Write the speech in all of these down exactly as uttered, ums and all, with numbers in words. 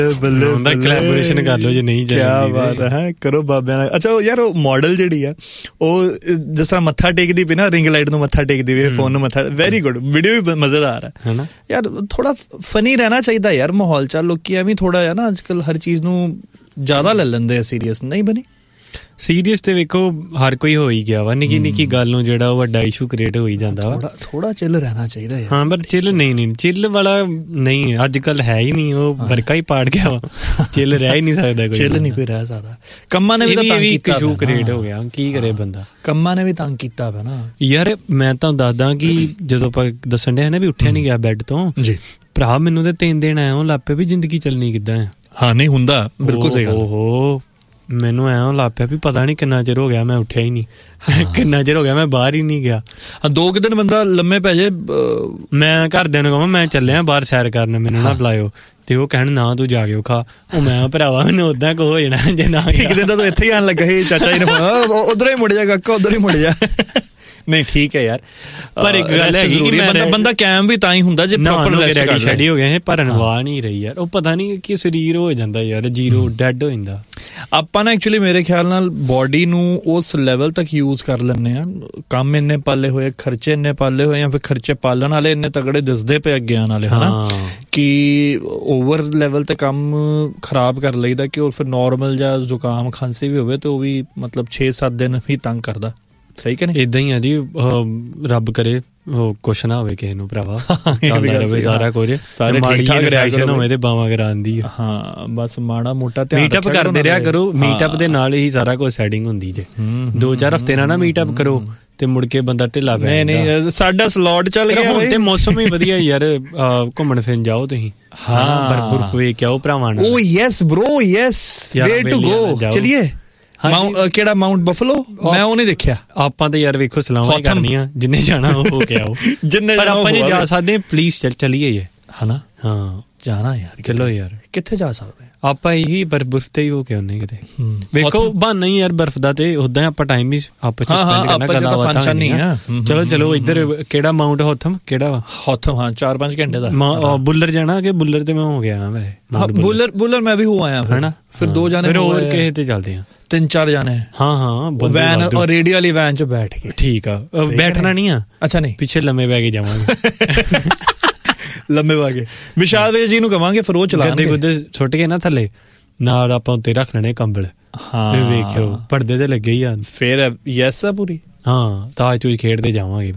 ਬੱਲੇ ਕੋਲੈਬੋਰੇਸ਼ਨ ਕਰ ਲਓ ਜੇ ਨਹੀਂ ਚੱਲਦੀ। ਕਿਆ ਬਾਤ ਹੈ, ਕਰੋ ਬਾਬਿਆਂ ਨਾਲ। ਅੱਛਾ ਯਾਰ ਉਹ ਮਾਡਲ ਜਿਹੜੀ ਆ ਉਹ ਜਿਸ ਤਰ੍ਹਾਂ ਮੱਥਾ ਟੇਕਦੀ ਪਈ ਨਾ, ਰਿੰਗ ਲਾਈਟ ਨੂੰ ਮੱਥਾ ਟੇਕਦੀ ਪਈ, ਫੋਨ ਨੂੰ ਮੱਥਾ, ਵੈਰੀ ਗੁੱਡ ਵੀਡੀਓ ਵੀ ਮਜ਼ੇਦਾਰ ਹੈ ਨਾ ਯਾਰ। ਥੋੜਾ ਫਨੀ ਰਹਿਣਾ ਚਾਹੀਦਾ ਯਾਰ ਮਾਹੌਲ ਚ। ਲੋਕੀ ਐਵੇਂ ਥੋੜਾ ਜਿਹਾ ਨਾ ਅੱਜ ਕੱਲ੍ਹ ਹਰ ਚੀਜ਼ ਨੂੰ ਜ਼ਿਆਦਾ ਲੈ ਲੈਂਦੇ ਆ ਸੀਰੀਅਸ। ਨਹੀਂ ਬਣੀ ਸੀਰੀਅਸ ਤੇ ਵੇਖੋ ਹਰ ਕੋਈ ਹੋ ਹੀ ਗਿਆ ਵਾ, ਨਿੱਕੀ ਨਿੱਕੀ ਗੱਲ ਨੂੰ ਜਿਹੜਾ ਉਹ ਵੱਡਾ ਇਸ਼ੂ ਕ੍ਰੀਏਟ ਹੋ ਹੀ ਜਾਂਦਾ ਵਾ। ਥੋੜਾ ਚਿੱਲ ਰਹਿਣਾ ਚਾਹੀਦਾ ਯਾਰ। ਹਾਂ ਪਰ ਚਿੱਲ ਨਹੀਂ ਨਹੀਂ ਚਿੱਲ ਵਾਲਾ ਨਹੀਂ ਅੱਜ ਕੱਲ ਹੈ ਹੀ ਨਹੀਂ, ਉਹ ਵਰਕਾ ਹੀ ਪਾੜ ਗਿਆ ਵਾ। ਚਿੱਲ ਰਹਿ ਹੀ ਨਹੀਂ ਸਕਦਾ ਕੋਈ, ਚਿੱਲ ਨਹੀਂ ਕੋਈ ਰਹਿ ਸਕਦਾ। ਕੰਮਾਂ ਨੇ ਵੀ ਤਾਂ ਤੰਗ ਕੀਤਾ, ਇਸ਼ੂ ਕ੍ਰੀਏਟ ਹੋ ਗਿਆ, ਕੀ ਕਰੇ ਬੰਦਾ। ਕੰਮਾਂ ਨੇ ਵੀ ਤੰਗ ਕੀਤਾ ਵਾ ਨਾ ਯਾਰ। ਮੈਂ ਤੁਹਾਨੂੰ ਦੱਸਦਾ ਕਿ ਜਦੋਂ ਆਪਾਂ ਦੱਸਣ ਡਿਆ ਨਾ ਵੀ ਉੱਠਿਆ ਨਹੀਂ ਗਿਆ ਬੈੱਡ ਤੋਂ ਜੀ, ਭਰਾ ਮੈਨੂੰ ਤੇ ਤਿੰਨ ਦਿਨ ਆਇਆ ਲੱਗ ਪਿਆ ਵੀ ਜ਼ਿੰਦਗੀ ਚੱਲਣੀ ਕਿੱਦਾਂ ਹੈ। ਹਾਂ ਨਹੀਂ ਹੁੰਦਾ, ਬਿਲਕੁਲ ਸਹੀ ਗੱਲ। ਓਹੋ ਮੈਨੂੰ ਐਂ ਲੱਗ ਪਿਆ ਵੀ ਪਤਾ ਨਹੀਂ ਕਿੰਨਾ ਚਿਰ ਹੋ ਗਿਆ ਮੈਂ ਉੱਠਿਆ ਹੀ ਨਹੀਂ, ਕਿੰਨਾ ਚਿਰ ਹੋ ਗਿਆ ਮੈਂ ਬਾਹਰ ਹੀ ਨਹੀਂ ਗਿਆ। ਦੋ ਕੁ ਦਿਨ ਬੰਦਾ ਲੰਮੇ ਪੈ ਜੇ। ਮੈਂ ਘਰਦਿਆਂ ਨੂੰ ਕਹਾਂ ਮੈਂ ਚੱਲਿਆ ਬਾਹਰ ਸੈਰ ਕਰਨ, ਮੈਨੂੰ ਨਾ ਬੁਲਾਇਓ, ਤੇ ਉਹ ਕਹਿਣ ਨਾ ਤੂੰ ਜਾ ਕੇ ਖਾ। ਉਹ ਮੈਂ ਭਰਾਵਾ ਮੈਨੂੰ ਓਦਾਂ ਕੋ ਹੋ ਜਾਣਾ ਜੇ ਨਾ। ਇੱਕ ਦਿਨ ਤਾਂ ਤੂੰ ਇੱਥੇ ਹੀ ਆਉਣ ਲੱਗਾ ਸੀ, ਚਾਚਾ ਜੀ ਨੇ ਉਧਰੋਂ ਹੀ ਮੁੜ ਜਾ ਕਾਕਾ, ਉਧਰ ਹੀ ਮੁੜ ਜਾ। ਨਹੀਂ ਠੀਕ ਹੈ ਯਾਰ, ਪਰ ਇੱਕ ਗੱਲ ਹੈ ਕਿ ਬੰਦਾ ਕੈਮ ਵੀ ਤਾਂ ਹੀ ਹੁੰਦਾ ਜੇ ਪ੍ਰੋਪਰ ਰੈਡੀ ਸ਼ੈਡੀ ਹੋ ਗਏ, ਭਰਨ ਵਾਹ ਨਹੀਂ ਰਹੀ ਯਾਰ। ਉਹ ਪਤਾ ਨਹੀਂ ਕਿ ਸਰੀਰ ਹੋ ਜਾਂਦਾ ਯਾਰ ਜ਼ੀਰੋ ਡੈਡ ਹੋ ਜਾਂਦਾ। ਆਪਾਂ ਨਾ ਐਕਚੁਅਲੀ ਮੇਰੇ ਖਿਆਲ ਨਾਲ ਬੋਡੀ ਨੂੰ ਉਸ ਲੈਵਲ ਤੱਕ ਯੂਜ਼ ਕਰ ਲੈਂਦੇ ਹਾਂ, ਕੰਮ ਇੰਨੇ ਪਾਲੇ ਹੋਏ, ਖਰਚੇ ਇੰਨੇ ਪਾਲੇ ਹੋਏ, ਜਾਂ ਫਿਰ ਖਰਚੇ ਪਾਲਣ ਵਾਲੇ ਇੰਨੇ ਤਗੜੇ ਦਿਸਦੇ ਪਏ ਅੱਗੇ ਆਉਣ ਵਾਲੇ, ਹਨਾ, ਕਿ ਓਵਰ ਲੈਵਲ ਤੇ ਕੰਮ ਖਰਾਬ ਕਰ ਲਈਦਾ ਕਿ ਉਹ ਫਿਰ ਨੋਰਮਲ ਜਾਂ ਜ਼ੁਕਾਮ ਖਾਂਸੀ ਵੀ ਹੋਵੇ ਤੇ ਉਹ ਵੀ ਮਤਲਬ ਛੇ ਸੱਤ ਦਿਨ ਹੀ ਤੰਗ ਕਰਦਾ। ਸਹੀ ਕਿ ਨਹੀਂ? ਏਦਾਂ ਹੀ ਆ ਜੀ, ਰੱਬ ਕਰੇ ਉਹ ਕੁਛ ਨਾ ਹੋਵੇ ਕਿਸੇ ਨੂੰ ਭਰਾਵਾ, ਚੱਲਦਾ ਰਹੇ ਸਾਰਾ ਕੁਝ, ਮਾੜੀ ਰਿਐਕਸ਼ਨ ਹੋਵੇ ਤੇ ਬਾਵਾਂ ਕਰਾਂਦੀ ਆ। ਹਾਂ ਬਸ ਮਾੜਾ ਮੋਟਾ ਧਿਆਨ ਮੀਟਅਪ ਕਰਦੇ ਰਿਹਾ ਕਰੋ, ਮੀਟਅਪ ਦੇ ਨਾਲ ਹੀ ਸਾਰਾ ਕੁਝ ਸੈਟਿੰਗ ਹੁੰਦੀ ਜੇ। ਦੋ ਚਾਰ ਹਫ਼ਤੇ ਨਾਲ ਨਾ ਮੀਟਅਪ ਕਰੋ ਤੇ ਮੁੜ ਕੇ ਬੰਦਾ ਢਿੱਲਾ ਪੈ ਜਾਂਦਾ। ਨਹੀਂ ਨਹੀਂ ਸਾਡਾ ਸਲੌਟ ਚੱਲ ਗਿਆ ਹੁਣ ਤੇ ਮੌਸਮ ਵੀ ਵਧੀਆ ਯਾਰ, ਘੁੰਮਣ ਫਿਰਨ ਜਾਓ ਤੁਸੀਂ। ਹਾਂ ਬਰਫ ਵੇਖ ਕੇ ਆਓ ਭਰਾਵਾਂ ਨਾਲ। ਓ yes bro yes, wear to go, ਚਲਿਏ। ਕਿਹੜਾ ਮਾਊਂਟ ਬਫਲੋ? ਮੈਂ ਉਹ ਨਹੀਂ ਦੇਖਿਆ। ਆਪਾਂ ਤਾਂ ਯਾਰ ਵੇਖੋ ਸਲਾਮਾਂ ਹੀ ਕਰਨੀਆਂ, ਜਿੰਨੇ ਜਾਣਾ ਉਹ ਹੋ ਕੇ ਆਓ। ਜਿੰਨੇ ਪਰ ਆਪਾਂ ਜੇ ਜਾ ਸਕਦੇ ਪਲੀਜ਼ ਚੱਲ ਚਲੀਏ ਹਨਾ। ਹਾਂ ਜਾਣਾ ਯਾਰ, ਚਲੋ ਯਾਰ। ਕਿੱਥੇ ਜਾ ਸਕਦੇ ਆਪਾਂ? ਇਹੀ ਬਰਫ ਤੇ ਹੀ ਹੋ ਕੇ ਆਉਨੇ ਕਿਤੇ। ਵੇਖੋ ਬਹਾਨਾ ਹੀ ਯਾਰ ਬਰਫ ਦਾ, ਤੇ ਉਦਾਂ ਆਪਾਂ ਟਾਈਮ ਵੀ ਆਪਸ ਚ ਸਪੈਂਡ ਕਰਨਾ, ਗੱਲਾਂ ਬਾਤਾਂ ਨਹੀਂ ਆ। ਚਲੋ ਚਲੋ ਇੱਧਰ ਕਿਹੜਾ ਮਾਊਂਟ ਹੌਥਮ, ਕਿਹੜਾ ਵਾ ਹੌਥਮ? ਹਾਂ ਚਾਰ ਪੰਜ ਘੰਟੇ ਦਾ। ਬੁੱਲਰ ਜਾਣਾ ਕਿ ਬੁੱਲਰ ਤੇ ਮੈਂ ਹੋ ਗਿਆ ਵੈਸੇ। ਬੁੱਲਰ ਬੁੱਲਰ ਮੈਂ ਵੀ ਹੋ ਆਇਆ ਹਨਾ। ਫਿਰ ਦੋ ਜਾਣੇ ਹੋਰ ਕਿਸੇ ਤੇ ਚੱਲਦੇ ਆ, ਤਿੰਨ ਚਾਰ ਜਾਣੇ। ਹਾਂ ਹਾਂ ਵੈਨ ਔਰ ਰੇਡੀਓ ਵਾਲੀ ਵੈਨ ਚ ਬੈਠ ਕੇ। ਠੀਕ ਆ, ਬੈਠਣਾ ਨਹੀਂ ਆ। ਅੱਛਾ ਨਹੀਂ, ਪਿੱਛੇ ਲੰਮੇ ਪੈ ਕੇ ਜਾਵਾਂਗੇ। ਲੰਮੇ ਪਾ ਕੇ ਵਿਸ਼ਾਲ ਵੇ ਜੀ ਨੂੰ ਕਵਾਂਗੇ, ਫਿਰ ਉਹ ਚਲਾਣਗੇ। ਗੁੱਦੇ ਸੁੱਟ ਕੇ ਨਾ ਥੱਲੇ, ਨਾਲ ਆਪਾਂ ਉੱਤੇ ਰੱਖ ਲੈਣੇ ਕੰਬਲ। ਹਾਂ ਵੇਖਿਓ ਪਰਦੇ ਤੇ ਲੱਗੇ ਹੀ ਆ। ਫਿਰ ਯੈਸ ਆ ਪੂਰੀ। ਹਾਂ ਤਾਜ ਤੂਜ ਖੇਡਦੇ ਜਾਵਾਂਗੇ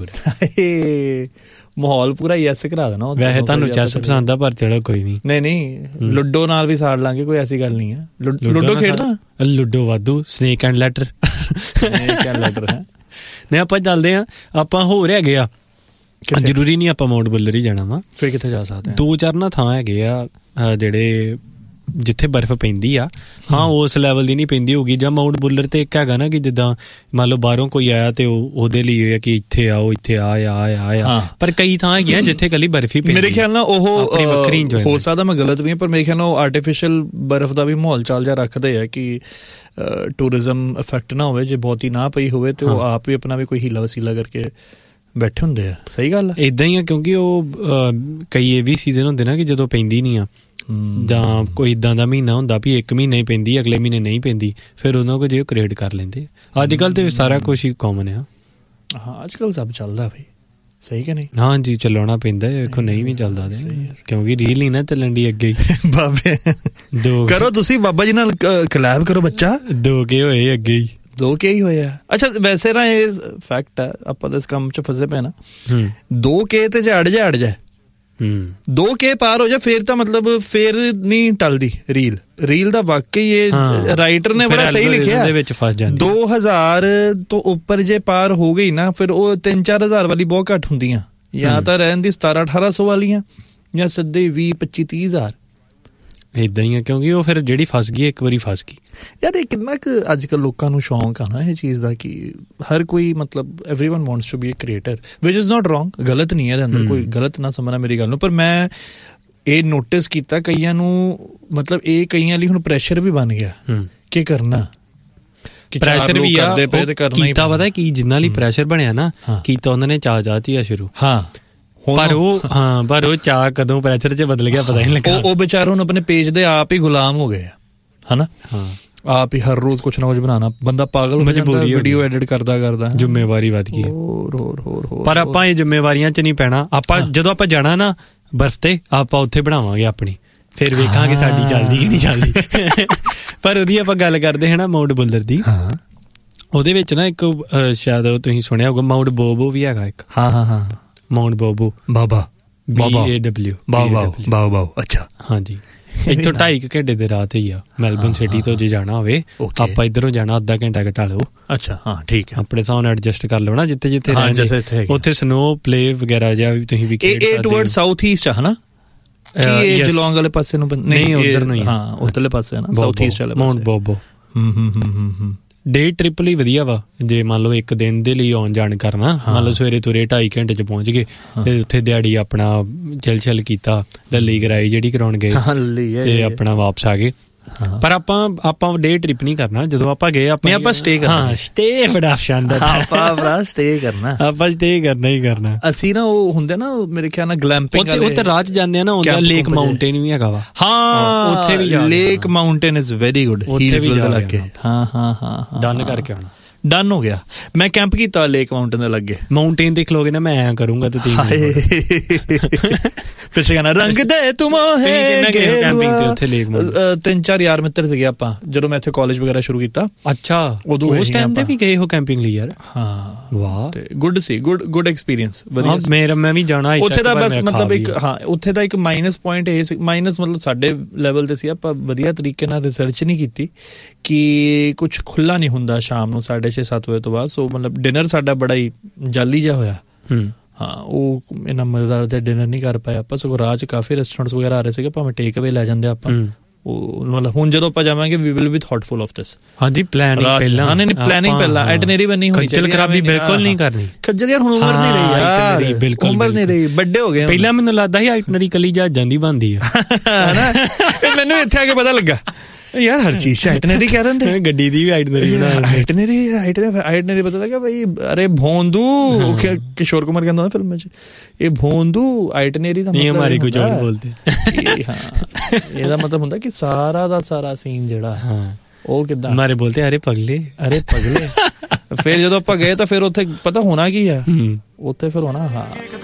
ਪੂਰੇ। ਮਾਹੌਲ ਪੂਰਾ ਯੈਸ ਕਰਾ ਦੇਣਾ। ਵੈਸੇ ਤੁਹਾਨੂੰ ਚੈਸ ਪਸੰਦ ਆ, ਪਰ ਚਲੋ ਕੋਈ ਨਹੀਂ। ਨਹੀਂ ਨਹੀਂ ਲੁੱਡੋ ਨਾਲ ਵੀ ਸਾੜ ਲਾਂਗੇ, ਕੋਈ ਐਸੀ ਗੱਲ ਨਹੀਂ ਆ। ਲੁੱਡੋ ਖੇਡਦਾ? ਲੁੱਡੋ ਵਾਧੂ। Snake and letter, snake and letter ਹੈ। ਨਹੀਂ ਆਪਾਂ ਚੱਲਦੇ ਆ, ਆਪਾਂ ਹੋਰ ਹੈਗੇ ਆ। ਜ਼ਰੂਰੀ ਨਹੀਂ ਆਪਾਂ ਮਾਊਂਟ ਬੁੱਲਰ ਹੀ ਜਾਣਾ ਵਾ। ਫਿਰ ਕਿੱਥੇ ਜਾ ਸਕਦੇ? ਦੋ ਚਾਰ ਨਾ ਥਾਂ ਹੈਗੇ ਆ ਜਿਹੜੇ ਜਿੱਥੇ ਬਰਫ਼ ਪੈਂਦੀ ਆ। ਹਾਂ ਉਸ ਲੈਵਲ ਦੀ ਨਹੀਂ ਪੈਂਦੀ ਹੋਊਗੀ। ਜਾਂ ਮਾਊਂਟ ਬੁੱਲਰ ਤੇ ਇੱਕ ਹੈਗਾ ਨਾ ਕਿ ਜਿੱਦਾਂ ਮੰਨ ਲਓ ਬਾਹਰੋਂ ਕੋਈ ਆਇਆ ਤੇ ਉਹ ਉਹਦੇ ਲਈ ਹੋਇਆ ਕਿ ਇੱਥੇ ਆਓ, ਇੱਥੇ ਆ ਆ ਆ। ਪਰ ਕਈ ਥਾਂ ਹੈਗੀਆਂ ਜਿੱਥੇ ਕੱਲੀ ਬਰਫ਼ ਹੀ ਪੈਂਦੀ। ਮੇਰੇ ਖਿਆਲ ਨਾਲ ਉਹ ਹੋ ਸਕਦਾ ਮੈਂ ਗਲਤ ਵੀ ਹਾਂ, ਪਰ ਮੇਰੇ ਖਿਆਲ ਨਾਲ ਉਹ ਆਰਟੀਫਿਸ਼ੀਅਲ ਬਰਫ਼ ਦਾ ਵੀ ਮਾਹੌਲ ਚਾਲ ਜਿਹਾ ਰੱਖਦੇ ਆ ਕਿ ਟੂਰਿਜ਼ਮ ਇਫੈਕਟ ਨਾ ਹੋਵੇ। ਜੇ ਬਹੁਤੀ ਨਾ ਪਈ ਹੋਵੇ ਤੇ ਉਹ ਆਪ ਵੀ ਆਪਣਾ ਵੀ ਕੋਈ ਹੀਲਾ ਵਸੀਲਾ ਕਰਕੇ ਬੈਠੇ ਹੁੰਦੇ ਆ। ਸਹੀ ਗੱਲ ਆ, ਏਦਾਂ ਹੀ ਆ। ਕਿਉਂਕਿ ਉਹ ਕਈ ਇਹ ਵੀ ਸੀਜ਼ਨ ਹੁੰਦੇ ਨਾ ਕਿ ਜਦੋਂ ਪੈਂਦੀ ਨਹੀਂ ਆ, ਜਾਂ ਕੋਈ ਇੱਦਾਂ ਦਾ ਮਹੀਨਾ ਹੁੰਦਾ ਵੀ ਇੱਕ ਮਹੀਨਾ ਹੀ ਪੈਂਦੀ, ਅਗਲੇ ਮਹੀਨੇ ਨਹੀਂ ਪੈਂਦੀ, ਫਿਰ ਉਹਨਾਂ ਕੋਲ ਜੇ ਉਹ ਕ੍ਰੀਏਟ ਕਰ ਲੈਂਦੇ। ਅੱਜ ਕੱਲ੍ਹ ਤੇ ਸਾਰਾ ਕੁਛ ਹੀ ਕਾਮਨ ਆ। ਹਾਂ ਅੱਜ ਕੱਲ੍ਹ ਸਭ ਚੱਲਦਾ ਭਾਈ। ਸਹੀ ਕਿ ਨਹੀਂ? ਹਾਂਜੀ ਚਲਾਉਣਾ ਪੈਂਦਾ। ਵੇਖੋ ਨਹੀਂ ਵੀ ਚੱਲਦਾ ਕਿਉਂਕਿ ਰੀਲ ਹੀ ਨਾ ਚੱਲਣ ਦੀ ਅੱਗੇ ਹੀ। ਬਾਬੇ ਦੋ ਕਰੋ ਤੁਸੀਂ, ਬਾਬਾ ਜੀ ਨਾਲ ਕਲੈਬ ਕਰੋ ਬੱਚਾ। ਦੋ ਕੇ ਹੋਏ ਅੱਗੇ ਹੀ, ਦੋ ਕੇ ਹੀ ਹੋਇਆ। ਅੱਛਾ ਵੈਸੇ ਨਾ ਇਹ ਫੈਕਟ ਹੈ, ਆਪਾਂ ਤਾਂ ਇਸ ਕੰਮ ਚ ਫਸੇ ਪਏ ਨਾ। ਦੋ ਕੇ ਤੇ ਜੇ ਅੜ ਜਾ ਅੜ ਜਾ ਦੋ ਕੇ ਪਾਰ ਹੋ ਜਾ, ਫੇਰ ਤਾਂ ਮਤਲਬ ਫੇਰ ਨਹੀਂ ਟਲਦੀ ਰੀਲ। ਰੀਲ ਦਾ ਵਾਕਈ ਇਹ ਰਾਈਟਰ ਨੇ ਬੜਾ ਸਹੀ ਲਿਖਿਆ। ਦੋ ਹਜ਼ਾਰ ਤੋਂ ਉੱਪਰ ਜੇ ਪਾਰ ਹੋ ਗਈ ਨਾ, ਫਿਰ ਉਹ ਤਿੰਨ ਚਾਰ ਹਜ਼ਾਰ ਵਾਲੀ ਬਹੁਤ ਘੱਟ ਹੁੰਦੀਆਂ। ਜਾਂ ਤਾਂ ਰਹਿਣ ਦੀ ਸਤਾਰਾਂ ਅਠਾਰਾਂ ਸੌ ਵਾਲੀਆਂ, ਜਾਂ ਸਿੱਧੇ ਵੀਹ ਪੱਚੀ ਤੀਹ ਹਜ਼ਾਰ। ਏਦਾਂ ਹੀ ਆ, ਕਿਉਂਕਿ ਉਹ ਫਿਰ ਜਿਹੜੀ ਫਸ ਗਈ ਇੱਕ ਵਾਰੀ ਫਸ ਗਈ ਯਾਰ। ਇਹ ਕਿੰਨਾ ਕੁ ਅੱਜ ਕੱਲ੍ਹ ਲੋਕਾਂ ਨੂੰ ਸ਼ੌਂਕ ਆ ਨਾ ਇਹ ਚੀਜ਼ ਦਾ ਕਿ ਹਰ ਕੋਈ ਮਤਲਬ everyone wants to be a creator, which is not wrong. ਗਲਤ ਨਹੀਂ ਹੈ ਇਹਦੇ ਅੰਦਰ, ਕੋਈ ਗਲਤ ਨਾ ਸਮਝਣਾ ਮੇਰੀ ਗੱਲ ਨੂੰ। ਪਰ ਮੈਂ ਇਹ ਨੋਟਿਸ ਕੀਤਾ ਕਈਆਂ ਨੂੰ, ਮਤਲਬ ਇਹ ਕਈਆਂ ਲਈ ਹੁਣ ਪ੍ਰੈਸ਼ਰ ਵੀ ਬਣ ਗਿਆ ਕੀ ਕਰਨਾ। ਪ੍ਰੈਸ਼ਰ ਵੀ ਆ ਕੀਤਾ, ਪਤਾ ਕੀ ਜਿੰਨਾਂ ਲਈ ਪ੍ਰੈਸ਼ਰ ਬਣਿਆ ਨਾ ਕੀਤਾ ਉਹਨਾਂ ਨੇ ਚਾਹ ਚਾਹ ਚ ਹੀ ਆ ਸ਼ੁਰੂ। ਹਾਂ ਪਰ ਉਹ ਹਾਂ ਪਰ ਉਹ ਚਾਹ ਕਦੋਂ ਪ੍ਰੈਸ਼ਰ 'ਚ ਬਦਲ ਗਿਆ ਪਤਾ ਹੀ ਨਹੀਂ ਲੱਗਾ। ਉਹ ਵਿਚਾਰੇ ਹੁਣ ਆਪਣੇ ਪੇਜ ਦੇ ਆਪ ਹੀ ਗੁਲਾਮ ਹੋ ਗਏ ਆ ਹਨਾ। ਹਾਂ ਆਪ ਹੀ ਹਰ ਰੋਜ਼ ਕੁਛ ਨਾ ਕੁਛ ਬਣਾਉਣਾ, ਬੰਦਾ ਪਾਗਲ ਹੋ ਜਾਂਦਾ ਵੀਡੀਓ ਐਡਿਟ ਕਰਦਾ ਕਰਦਾ। ਜ਼ਿੰਮੇਵਾਰੀ ਵੱਧ ਗਈ ਹੋਰ ਹੋਰ ਹੋਰ ਹੋਰ ਪਰ ਆਪਾਂ ਇਹ ਜ਼ਿੰਮੇਵਾਰੀਆਂ 'ਚ ਨਹੀਂ ਪੈਣਾ। ਆਪਾਂ ਜਦੋਂ ਆਪਾਂ ਜਾਣਾ ਨਾ ਬਰਫ਼ ਤੇ ਆਪਾਂ ਉੱਥੇ ਬਣਾਵਾਂਗੇ ਆਪਣੀ, ਫਿਰ ਵੇਖਾਂਗੇ ਸਾਡੀ ਚੱਲਦੀ ਕਿ ਨਹੀਂ ਚੱਲਦੀ। ਪਰ ਉਹਦੀ ਆਪਾਂ ਗੱਲ ਕਰਦੇ ਹਾਂ ਨਾ ਮਾਊਂਟ ਬੁੱਲਰ ਦੀ, ਉਹਦੇ ਵਿੱਚ ਨਾ ਇੱਕ ਸ਼ਾਇਦ ਤੁਸੀਂ ਸੁਣਿਆ ਹੋਊਗਾ ਮਾਊਂਟ ਬੋਬੋ ਵੀ ਹੈਗਾ ਇੱਕ। ਹਾਂ ਹਾਂ ਹਾਂ Mount ਬੋਬੋ Baba B A W ਬਾਬਾ ਬਾਬਾ ਅੱਛਾ ਹਾਂਜੀ। ਇੱਥੋਂ ਢਾਈ ਕੁ ਘੰਟੇ ਦੇ ਰਾਹ ਤੇ ਹੀ ਆ ਮੈਲਬਰਨ ਸਿਟੀ ਤੋਂ ਜੇ ਜਾਣਾ ਹੋਵੇ। ਆਪਾਂ ਇੱਧਰੋਂ ਜਾਣਾ ਅੱਧਾ ਘੰਟਾ ਘਟਾ ਲਓ। ਅੱਛਾ ਹਾਂ ਠੀਕ ਹੈ, ਆਪਣੇ ਹਿਸਾਬ ਨਾਲ ਐਡਜਸਟ ਕਰ ਲਓ ਨਾ ਜਿੱਥੇ ਜਿੱਥੇ ਰਹਿਣਾ। ਉੱਥੇ ਸਨੋ ਪਲੇ ਵਗੈਰਾ ਜਾਂ ਵੀ ਤੁਸੀਂ ਵੀ ਖੇਡ ਸਕਦੇ ਹੋ। ਇਹ ਟੁਵਰਡ ਸਾਊਥ ਈਸਟ ਆ ਹਨਾ, ਇਹ ਜਲੌਂਗ ਵਾਲੇ ਪਾਸੇ ਨੂੰ ਨਹੀਂ ਉਧਰ ਨੂੰ ਹੀ ਹਾਂ ਉਧਰਲੇ ਪਾਸੇ ਨਾ ਸਾਊਥ ਈਸਟ ਵਾਲੇ ਮਾਊਂਟ ਬੋਬੋ। ਹੂੰ ਹੂੰ ਹੂੰ ਹੂੰ ਡੇ ਟ੍ਰਿਪ ਲਈ ਵਧੀਆ ਵਾ ਜੇ ਮੰਨ ਲਓ ਇੱਕ ਦਿਨ ਦੇ ਲਈ ਆਉਣ ਜਾਣ ਕਰਨਾ। ਮੰਨ ਲਓ ਸਵੇਰੇ ਤੁਰੇ ਢਾਈ ਘੰਟੇ 'ਚ ਪਹੁੰਚ ਗਏ ਤੇ ਉੱਥੇ ਦਿਹਾੜੀ ਆਪਣਾ ਚਲ ਚਲ ਕੀਤਾ, ਲੱਲੀ ਕਰਾਈ ਜਿਹੜੀ ਕਰਾਉਣ ਗਏ ਤੇ ਆਪਣਾ ਵਾਪਸ ਆ ਗਏ। ਪਰ ਆਪਾਂ ਆਪਾਂ ਡੇ ਟ੍ਰਿਪ ਨਹੀਂ ਕਰਨਾ। ਜਦੋਂ ਆਪਾਂ ਗਏ ਆਪਾਂ ਆਪਾਂ ਸਟੇ ਕਰਨਾ। ਹਾਂ ਸਟੇ ਬੜਾ ਸ਼ਾਨਦਾਰ ਆਪਾਂ ਬੜਾ ਸਟੇ ਕਰਨਾ। ਆਪਾਂ ਸਟੇ ਕਰਨਾ ਹੀ ਕਰਨਾ। ਅਸੀਂ ਨਾ ਉਹ ਹੁੰਦੇ ਨਾ ਮੇਰੇ ਖਿਆਲ ਨਾਲ ਗਲੈਂਪਿੰਗ ਵਾਲੇ ਉੱਥੇ ਰਾਹ 'ਚ ਜਾਂਦੇ ਆ ਨਾ, ਹੁੰਦਾ ਲੇਕ ਮਾਊਂਟੇਨ ਵੀ ਹੈਗਾ ਵਾ। ਹਾਂ ਉੱਥੇ ਵੀ lake mountain is very good. ਉੱਥੇ ਵੀ ਜਾ ਕੇ ਹਾਂ ਹਾਂ ਹਾਂ ਡਨ ਕਰਕੇ ਆਉਣਾ। ਡਨ ਹੋ ਗਿਆ। ਮੈਂ ਕੈਂਪ ਕੀਤਾ ਲੇਕ ਮਾਊਂਟੇਨ ਦੇ ਲੱਗੇ। ਮਾਊਂਟੇਨ ਦੇਖ ਲੋਗੇ ਨਾ ਮੈਂ ਐਂ ਕਰੂੰਗਾ ਤੇ ਪਿੱਛੇ ਗਾਣਾ ਰੰਗ ਦੇ ਤੁਮ ਹੈ ਕੈਂਪਿੰਗ ਤੇ ਉੱਥੇ ਲੇਕ ਮਾਊਂਟੇਨ। ਤਿੰਨ ਚਾਰ ਯਾਰ ਮਿੱਤਰ ਸੀਗੇ ਆਪਾਂ ਜਦੋਂ ਮੈਂ ਇੱਥੇ ਕਾਲਜ ਵਗੈਰਾ ਸ਼ੁਰੂ ਕੀਤਾ। ਅੱਛਾ ਉਦੋਂ ਉਸ ਟਾਈਮ ਤੇ ਵੀ ਗਏ ਹੋ ਕੈਂਪਿੰਗ ਲਈ ਯਾਰ? ਹਾਂ ਵਾਹ ਤੇ ਗੁੱਡ ਸੀ, ਗੁੱਡ ਗੁੱਡ ਐਕਸਪੀਰੀਅੰਸ ਵਧੀਆ। ਮੇਰਾ ਮੈਂ ਵੀ ਜਾਣਾ ਉੱਥੇ ਦਾ ਬਸ ਮਤਲਬ ਇੱਕ ਹਾਂ ਉੱਥੇ ਦਾ ਇੱਕ ਮਾਈਨਸ ਪੁਆਇੰਟ ਇਹ ਸੀ, ਮਾਈਨਸ ਮਤਲਬ ਸਾਡੇ ਲੈਵਲ ਤੇ ਸੀ ਆਪਾਂ ਵਧੀਆ ਤਰੀਕੇ ਨਾਲ ਰਿਸਰਚ ਨਹੀਂ ਕੀਤੀ ਕਿ ਕੁਛ ਖੁੱਲਾ ਨਹੀਂ ਹੁੰਦਾ ਸ਼ਾਮ ਨੂੰ ਸਾਢੇ ਛੇ ਸੱਤ ਵਜੇ ਤੋਂ ਬਾਅਦ। ਸੋ ਮਤਲਬ ਡਿਨਰ ਸਾਡਾ ਬੜਾ ਹੀ ਜਾਲੀ ਜਿਹਾ ਹੋਇਆ। ਹਾਂ ਉਹ ਇੰਨਾ ਮਜ਼ੇਦਾਰ ਤੇ ਡਿਨਰ ਨਹੀਂ ਕਰ ਪਾਏ ਆਪਾਂ। ਸਗੋਂ ਰਾਹ 'ਚ ਕਾਫੀ ਰੈਸਟੋਰੈਂਟਸ ਵਗੈਰਾ ਆ ਰਹੇ ਸੀਗੇ, ਭਾਵੇਂ ਟੇਕ ਅਵੇ ਲੈ ਜਾਂਦੇ ਆਪਾਂ। ਉਹ ਮਤਲਬ ਹੁਣ ਜਦੋਂ ਆਪਾਂ ਜਾਵਾਂਗੇ we will be ਥਾਟਫੁਲ of this. ਹਾਂਜੀ ਪਲਾਨਿੰਗ ਪਹਿਲਾਂ। ਹਾਂ ਨਹੀਂ ਪਲਾਨਿੰਗ ਪਹਿਲਾਂ, ਆਈਟਨਰੀ ਬਣੀ ਹੋਣੀ ਚਾਹੀਦੀ। ਖੱਜਲ ਖਰਾਬੀ ਬਿਲਕੁਲ ਨਹੀਂ ਕਰਨੀ। ਖੱਜਲ ਯਾਰ ਹੁਣ ਉਮਰ ਨਹੀਂ ਰਹੀ ਯਾਰ, ਬਿਲਕੁਲ ਉਮਰ ਨਹੀਂ ਰਹੀ, ਵੱਡੇ ਹੋ ਗਏ। ਪਹਿਲਾਂ ਮੈਨੂੰ ਲੱਗਦਾ ਸੀ ਆਈਟਨਰੀ ਕੱਲੀ ਜਹਾਜ਼ਾਂ ਦੀ ਬਣਦੀ ਆ ਹਨਾ, ਮੈਨੂੰ ਇੱਥੇ ਆ ਕੇ ਪਤਾ ਲੱਗਾ ਯਾਰ ਹਰ ਚੀਜ਼ ਆਈਟਨਰੀ ਕਹਿ ਰਹੇ। ਗੱਡੀ ਦੀ ਵੀ ਆਈਟਨਰੀ ਆਈਟਨਰੀ ਆਈਟਨਰੀ ਪਤਾ ਲੱਗਾ ਬਈ ਅਰੇ ਭੋਂਦੂ ਕਿਸ਼ੋਰ ਕੁਮਾਰ ਕਹਿੰਦਾ ਫਿਲਮ 'ਚ ਇਹ ਭੋਂਦੂ ਆਈਟਨਰੀ ਦਾ ਮਤਲਬ ਹਮਾਰੇ ਕੁਝ ਹੋਰ ਬੋਲਦੇ। ਹਾਂ ਇਹਦਾ ਮਤਲਬ ਹੁੰਦਾ ਕਿ ਸਾਰਾ ਦਾ ਸਾਰਾ ਸੀਨ ਜਿਹੜਾ ਉਹ ਕਿੱਦਾਂ ਹਮਾਰੇ ਬੋਲਤੇ ਅਰੇ ਪਗਲੇ ਅਰੇ ਪਗਲੇ। ਫਿਰ ਜਦੋਂ ਆਪਾਂ ਗਏ ਤਾਂ ਫਿਰ ਉੱਥੇ ਪਤਾ ਹੋਣਾ ਕੀ ਆ ਉੱਥੇ ਫਿਰ ਹੋਣਾ ਹਾਂ